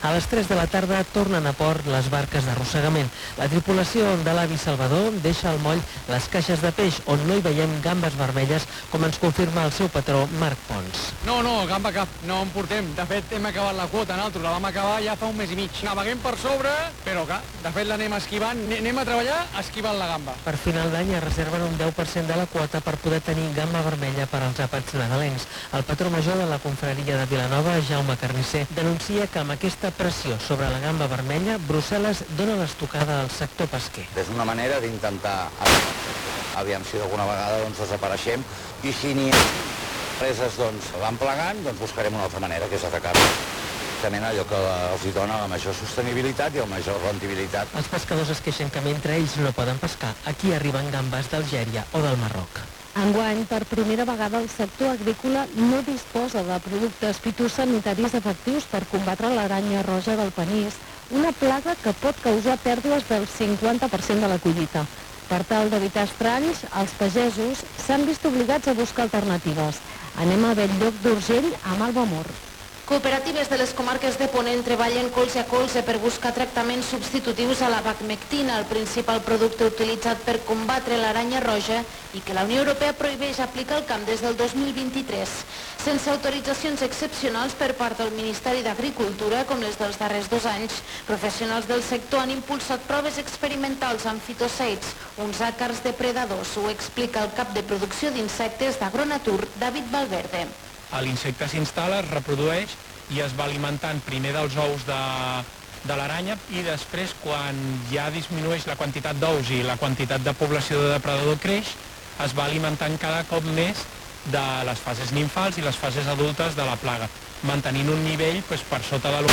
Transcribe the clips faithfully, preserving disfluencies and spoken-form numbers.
A les tres de la tarda tornen a port les barques d'arrossegament. La tripulació de l'avi Salvador deixa al moll les caixes de peix, on no hi veiem gambes vermelles, com ens confirma el seu patró, Marc Pons. No, no, gamba cap, no en portem. De fet, hem acabat la quota, nosaltres la vam acabar ja fa un mes i mig. Naveguem per sobre, però clar, de fet l'anem esquivant, anem a treballar esquivant la gamba. Per final d'any es reserven un deu per cent de la quota per poder tenir gamba vermella per als àpats nadalencs. El patró major de la confraria de Vilanova, Jaume Carnisser, denuncia que amb aquesta pressió sobre la gamba vermella, Brussel·les dona l'estocada al sector pesquer. És una manera d'intentar, aviam si d'alguna vegada doncs, desapareixem, i si n'hi ha empreses doncs, van plegant, doncs buscarem una altra manera, que és atacar allò que els hi dona la major sostenibilitat i la major rendibilitat. Els pescadors es queixen que mentre ells no poden pescar, aquí arriben gambes d'Algèria o del Marroc. Enguany, per primera vegada, el sector agrícola no disposa de productes fitosanitaris efectius per combatre l'aranya roja del panís, una plaga que pot causar pèrdues del cinquanta per cent de la collita. Per tal d'evitar estralls, els pagesos s'han vist obligats a buscar alternatives. Anem a Bell-lloc d'Urgell amb Alba Mor. Cooperatives de les comarques de Ponent treballen colze a colze per buscar tractaments substitutius a la bacmectina, el principal producte utilitzat per combatre l'aranya roja i que la Unió Europea prohibeix aplicar al camp des del dos mil vint-i-tres. Sense autoritzacions excepcionals per part del Ministeri d'Agricultura, com les dels darrers dos anys, professionals del sector han impulsat proves experimentals amb fitosaids, uns àcars depredadors. Ho explica el cap de producció d'insectes d'Agronatur, David Valverde. L'insecte s'instal·la, es reprodueix i es va alimentant primer dels ous de, de l'aranya i després, quan ja disminueix la quantitat d'ous i la quantitat de població de depredador creix, es va alimentant cada cop més de les fases nimfals i les fases adultes de la plaga, mantenint un nivell pues, per sota de,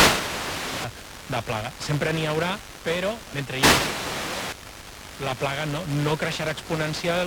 de plaga. Sempre n'hi haurà, però mentre hi ha la plaga no, no creixerà exponencial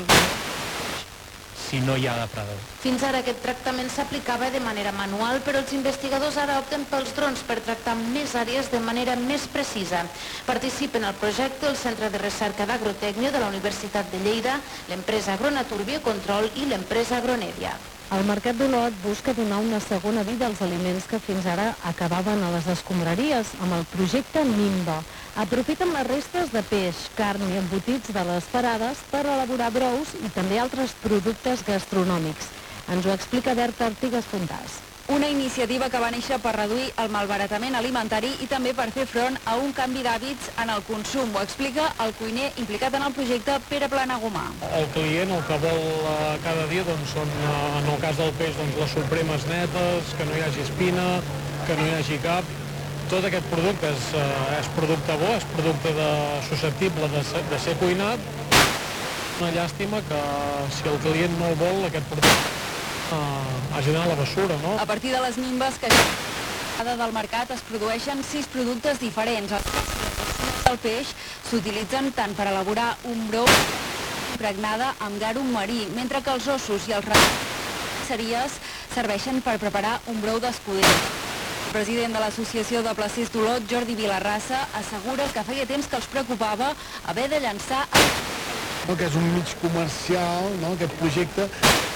si no hi ha depredador. Fins ara aquest tractament s'aplicava de manera manual, però els investigadors ara opten pels drons per tractar més àrees de manera més precisa. Participen al projecte el Centre de Recerca d'Agrotècnia de la Universitat de Lleida, l'empresa Agronatur Biocontrol i l'empresa Agronedia. El Mercat d'Olot busca donar una segona vida als aliments que fins ara acabaven a les escombraries amb el projecte Nimba. Aprofiten les restes de peix, carn i embotits de les parades per elaborar brous i també altres productes gastronòmics. Ens ho explica Berta Artigas Fontàs. Una iniciativa que va néixer per reduir el malbaratament alimentari i també per fer front a un canvi d'hàbits en el consum. Ho explica el cuiner implicat en el projecte, Pere Planagumà. El client el que vol uh, cada dia doncs, són, uh, en el cas del peix, doncs, les supremes netes, que no hi hagi espina, que no hi hagi cap. Tot aquest producte és, uh, és producte bo, és producte de, susceptible de ser, de ser cuinat. Una llàstima que si el client no el vol, aquest producte Uh, hagi d'anar a la bessura, no? A partir de les nimbes que del mercat es produeixen sis productes diferents. El peix s'utilitzen tant per elaborar un brou impregnada amb garum marí, mentre que els ossos i els rasseries serveixen per preparar un brou d'escudella. El president de l'Associació de Placers d'Olot, Jordi Vilarrassa, assegura que feia temps que els preocupava haver de llançar... No, que és un mig comercial, no?, aquest projecte...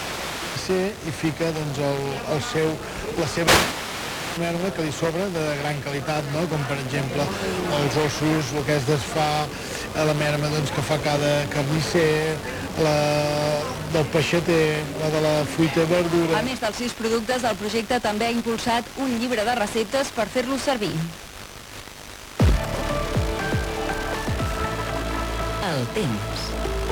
i fica doncs, el, el seu, la seva merda que li sobra de gran qualitat, no? Com per exemple els ossos, el que es desfà, la merda doncs, que fa cada carnisser, la del peixater, la de la fruita i verdura. A més dels sis productes, el projecte també ha impulsat un llibre de receptes per fer-los servir. El temps.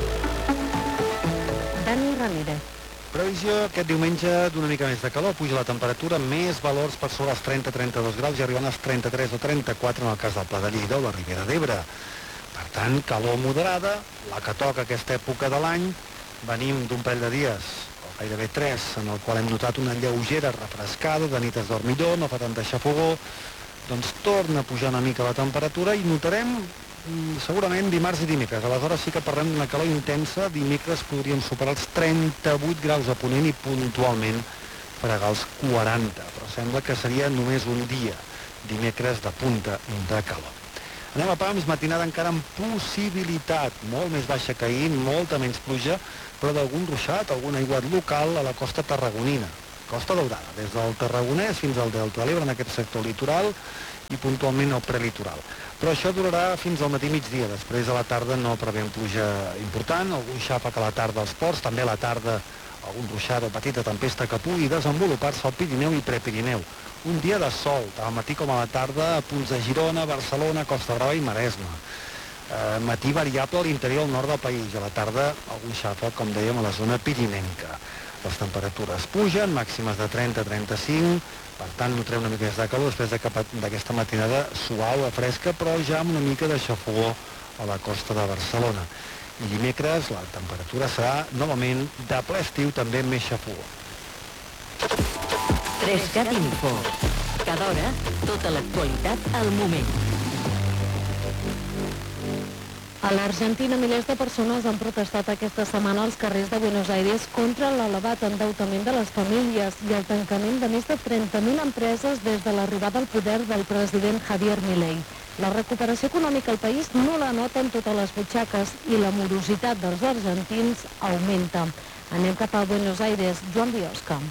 Dani Ramírez. Previsió aquest diumenge d'una mica més de calor, puja la temperatura, més valors per sobre els trenta a trenta-dos graus i arribant als trenta-tres o trenta-quatre en el cas del Pla de Lleida o la Ribera d'Ebre. Per tant, calor moderada, la que toca aquesta època de l'any, venim d'un parell de dies, o gairebé tres, en el qual hem notat una lleugera refrescada, de nit es dorm millor, no fa tanta xafogor, doncs torna a pujar una mica la temperatura i notarem segurament dimarts i dimecres. Aleshores sí que parlem d'una calor intensa. Dimecres podríem superar els trenta-vuit graus a Ponent i puntualment fregar els quaranta, però sembla que seria només un dia, dimecres, de punta de calor. Anem a Pams, matinada encara amb possibilitat, molt més baixa que ahir, molta menys pluja, però d'algun ruixat, algun aiguat local a la costa tarragonina, Costa Daurada, des del Tarragonès fins al Delta de l'Ebre, en aquest sector litoral, i puntualment al prelitoral. Però això durarà fins al matí migdia. Després a la tarda no prevem pluja important, algun xàfec a la tarda als ports, també a la tarda algun ruixat o petita tempesta que pugui desenvolupar-se al Pirineu i Prepirineu. Un dia de sol, tant al matí com a la tarda, a punts de Girona, Barcelona, Costa Brava i Maresme. Eh, matí variable a l'interior al nord del país, a la tarda algun xàfec, com dèiem, a la zona pirinenca. Les temperatures pugen, màximes de trenta a trenta-cinc, per tant notarem una mica més de calor després d'aquesta matinada suau, fresca, però ja amb una mica de xafogó a la costa de Barcelona. I dimecres la temperatura serà novament de ple estiu, també amb més xafogó. Trescat Info. Cada hora, tota l'actualitat al moment. A l'Argentina, milers de persones han protestat aquesta setmana als carrers de Buenos Aires contra l'elevat endeutament de les famílies i el tancament de més de trenta mil empreses des de l'arribada al poder del president Javier Milei. La recuperació econòmica al país no la noten totes les butxaques i la morositat dels argentins augmenta. Anem cap a Buenos Aires. Joan Biosca.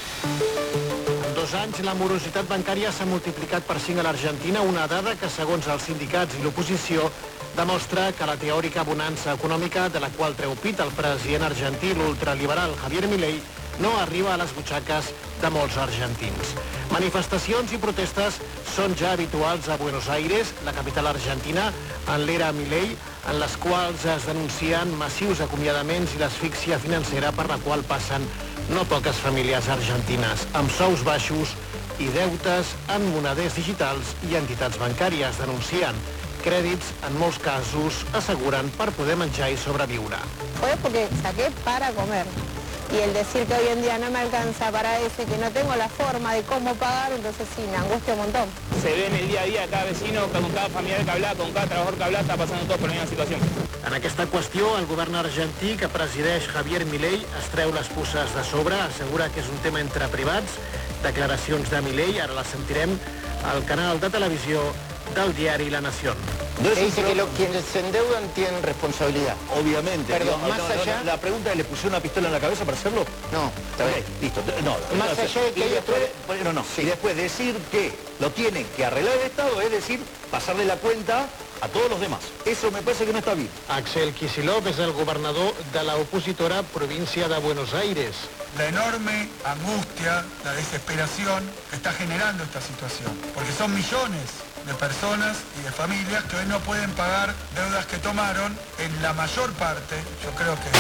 En dos anys, la morositat bancària s'ha multiplicat per cinc a l'Argentina, una dada que, segons els sindicats i l'oposició, demostra que la teòrica bonança econòmica de la qual treu pit el president argentí, l'ultraliberal Javier Milei, no arriba a les butxaques de molts argentins. Manifestacions i protestes són ja habituals a Buenos Aires, la capital argentina, en l'era Milei, en les quals es denuncien massius acomiadaments i l'asfíxia financera per la qual passen no poques famílies argentines, amb sous baixos i deutes en moneders digitals i entitats bancàries, denuncien. Crèdits, en molts casos, asseguren per poder menjar i sobreviure. Fue porque saqué para comer. Y el decir que hoy en día no me alcanza para eso y que no tengo la forma de cómo pagar, entonces sí, me angustia un montón. Se ve en el día a día, cada vecino, con cada familiar que habla, con cada trabajador que habla, está pasando todo por la misma situación. En aquesta qüestió, el govern argentí, que presideix Javier Milei, es treu les puces de sobre, assegura que és un tema entre privats. Declaracions de Milei, ara les sentirem al canal de televisió del diari La Nación. No dice que los quienes se endeudan tienen responsabilidad. Obviamente. Perdón, no, más no, allá... No, la pregunta es, ¿le pusieron una pistola en la cabeza para hacerlo? No, está bien. Okay, listo. No, más no, allá de que y hay después, otro... no, no. Sí. Y después decir que lo tienen que arreglar el Estado, es decir, pasarle la cuenta a todos los demás. Eso me parece que no está bien. Axel Kicillof és el governador de la opositora província de Buenos Aires. La enorme angustia, la desesperación que está generando esta situación, porque son millones de personas y de familias que hoy no pueden pagar deudas que tomaron en la mayor parte, yo creo que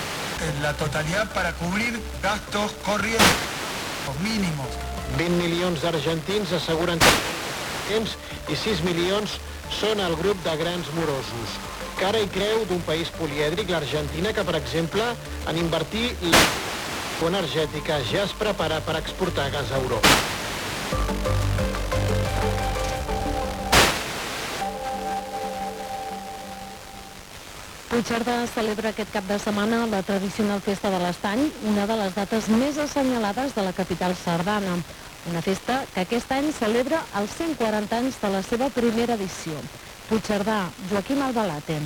en la totalidad, para cubrir gastos corrientes mínimos. vint milions d'argentins asseguren que temps i sis milions són el grup de grans morosos. Cara i creu d'un país polièdric, l'Argentina, que, per exemple, en invertir la energètica ja es prepara per exportar gas a Europa. Puigcerdà celebra aquest cap de setmana la tradicional Festa de l'Estany, una de les dates més assenyalades de la capital sardana. Una festa que aquest any celebra els cent quaranta anys de la seva primera edició. Puigcerdà, Joaquim Albalate.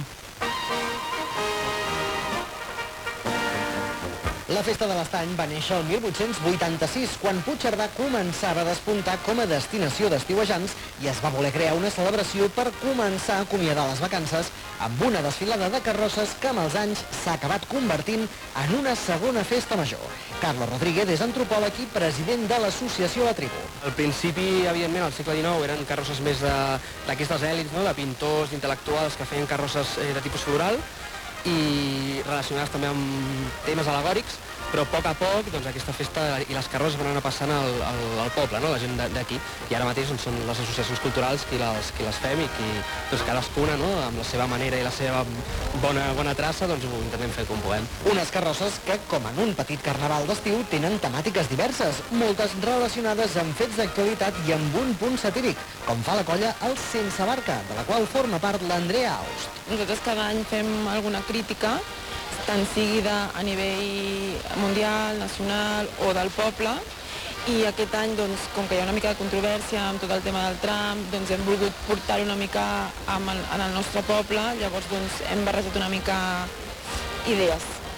La Festa de l'Estany va néixer el mil vuit-cents vuitanta-sis, quan Puigcerdà començava a despuntar com a destinació d'estiuejants i es va voler crear una celebració per començar a acomiadar les vacances amb una desfilada de carrosses que amb els anys s'ha acabat convertint en una segona festa major. Carlos Rodríguez és antropòleg i president de l'associació La Tribu. Al principi, evidentment, al segle dinou eren carrosses més d'aquestes èlits, no? De pintors, d'intel·lectuals que feien carrosses eh, de tipus floral i relacionades també amb temes al·legòrics, però a poc a poc doncs, aquesta festa i les carrosses van anar passant al, al, al poble, no? La gent d'aquí, i ara mateix doncs, són les associacions culturals qui les, qui les fem i qui doncs, cadascuna, no? Amb la seva manera i la seva bona, bona traça doncs, ho intentem fer com puguem. Unes carrosses que, com en un petit carnaval d'estiu, tenen temàtiques diverses, moltes relacionades amb fets d'actualitat i amb un punt satíric, com fa la colla El Sense Barca, de la qual forma part l'Andrea Aust. Nosaltres cada any fem alguna crítica, tant sigui de, a nivell mundial, nacional o del poble, i aquest any, doncs, com que hi ha una mica de controvèrsia amb tot el tema del Trump, doncs hem volgut portar-ho una mica amb el, en el nostre poble, llavors doncs, hem barrejat una mica idees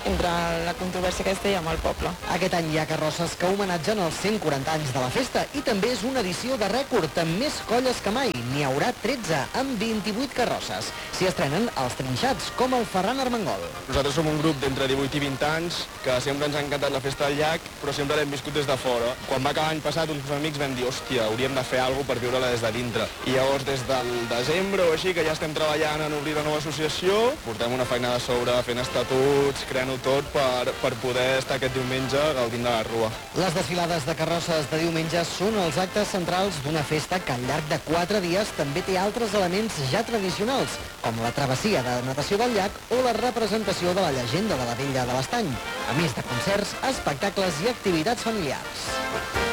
entre la controvèrsia aquesta i amb el poble. Aquest any hi ha carrosses que homenatgen els cent quaranta anys de la festa i també és una edició de rècord amb més colles que mai. N'hi haurà tretze, amb vint-i-vuit carrosses. S'hi estrenen els trinxats, com el Ferran Armengol. Nosaltres som un grup d'entre divuit i vint anys que sempre ens ha encantat la festa del llac, però sempre l'hem viscut des de fora. Quan va acabar l'any passat, uns amics vam dir, hòstia, hauríem de fer alguna cosa per viure-la des de dintre. I llavors, des del desembre o així, que ja estem treballant en obrir la nova associació, portem una feina de sobre, fent estatuts, creant-ho tot per, per poder estar aquest diumenge gaudint de la rua. Les desfilades de carrosses de diumenge són els actes centrals d'una festa que al llarg de quatre dies també té altres elements ja tradicionals, com la travessia de natació del llac o la representació de la llegenda de la Vella de l'Estany, a més de concerts, espectacles i activitats familiars.